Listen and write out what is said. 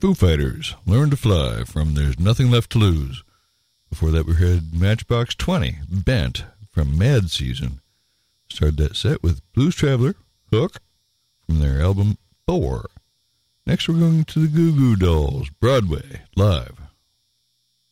Foo Fighters, Learn to Fly from There's Nothing Left to Lose. Before that, we heard Matchbox 20, Bent from Mad Season. Started that set with Blues Traveler, Hook, from their album 4. Next, we're going to the Goo Goo Dolls, Broadway, Live.